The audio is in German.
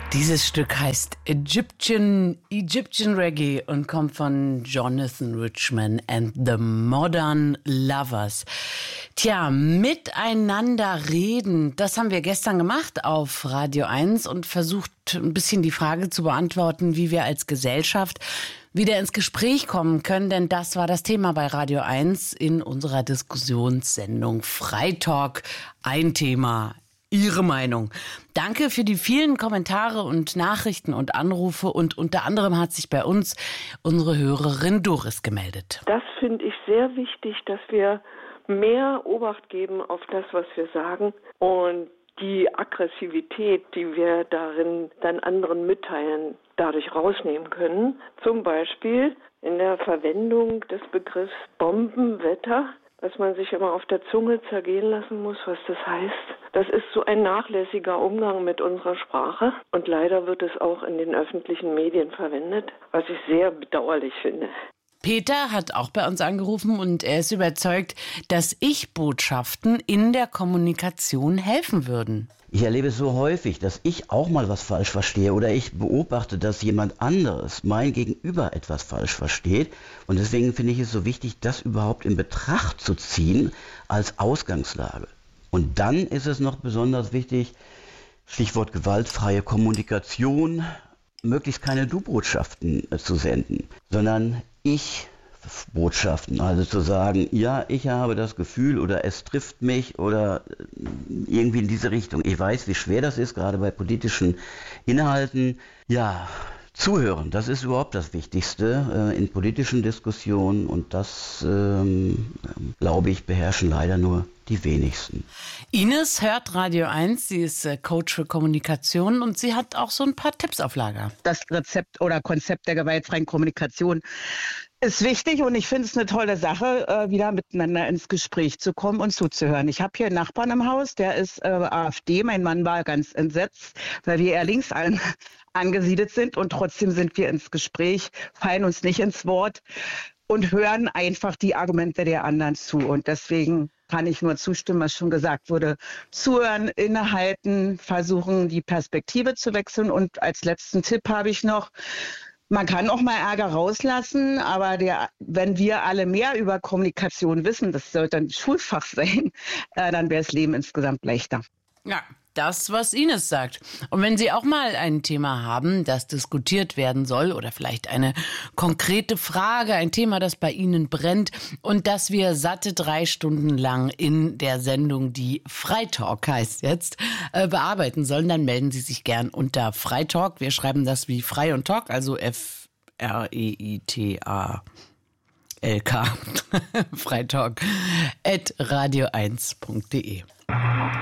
Dieses Stück heißt Egyptian Reggae und kommt von Jonathan Richman and the Modern Lovers. Tja, miteinander reden, das haben wir gestern gemacht auf Radio 1 und versucht ein bisschen die Frage zu beantworten, wie wir als Gesellschaft wieder ins Gespräch kommen können, denn das war das Thema bei Radio 1 in unserer Diskussionssendung Freitalk. Ein Thema. Ihre Meinung. Danke für die vielen Kommentare und Nachrichten und Anrufe und unter anderem hat sich bei uns unsere Hörerin Doris gemeldet. Das finde ich sehr wichtig, dass wir mehr Obacht geben auf das, was wir sagen und die Aggressivität, die wir darin dann anderen mitteilen, dadurch rausnehmen können. Zum Beispiel in der Verwendung des Begriffs Bombenwetter, dass man sich immer auf der Zunge zergehen lassen muss, was das heißt. Das ist so ein nachlässiger Umgang mit unserer Sprache und leider wird es auch in den öffentlichen Medien verwendet, was ich sehr bedauerlich finde. Peter hat auch bei uns angerufen und er ist überzeugt, dass Ich-Botschaften in der Kommunikation helfen würden. Ich erlebe es so häufig, dass ich auch mal was falsch verstehe oder ich beobachte, dass jemand anderes, mein Gegenüber, etwas falsch versteht. Und deswegen finde ich es so wichtig, das überhaupt in Betracht zu ziehen als Ausgangslage. Und dann ist es noch besonders wichtig, Stichwort gewaltfreie Kommunikation, möglichst keine Du-Botschaften zu senden, sondern Ich-Botschaften, also zu sagen, ja, ich habe das Gefühl oder es trifft mich oder irgendwie in diese Richtung. Ich weiß, wie schwer das ist, gerade bei politischen Inhalten. Ja, zuhören, das ist überhaupt das Wichtigste in politischen Diskussionen und das, glaube ich, beherrschen leider nur die wenigsten. Ines hört Radio 1, sie ist Coach für Kommunikation und sie hat auch so ein paar Tipps auf Lager. Das Rezept oder Konzept der gewaltfreien Kommunikation ist wichtig und ich finde es eine tolle Sache, wieder miteinander ins Gespräch zu kommen und zuzuhören. Ich habe hier einen Nachbarn im Haus, der ist AfD. Mein Mann war ganz entsetzt, weil wir eher links angesiedelt sind und trotzdem sind wir ins Gespräch, fallen uns nicht ins Wort und hören einfach die Argumente der anderen zu. Und deswegen kann ich nur zustimmen, was schon gesagt wurde. Zuhören, innehalten, versuchen, die Perspektive zu wechseln. Und als letzten Tipp habe ich noch, man kann auch mal Ärger rauslassen, aber wenn wir alle mehr über Kommunikation wissen, das sollte ein Schulfach sein, dann wäre das Leben insgesamt leichter. Ja, das, was Ines sagt. Und wenn Sie auch mal ein Thema haben, das diskutiert werden soll oder vielleicht eine konkrete Frage, ein Thema, das bei Ihnen brennt und das wir satte 3 Stunden lang in der Sendung, die Freitalk heißt jetzt, bearbeiten sollen, dann melden Sie sich gern unter Freitalk. Wir schreiben das wie Frei und Talk, also FREITALK, Freitalk @radio1.de.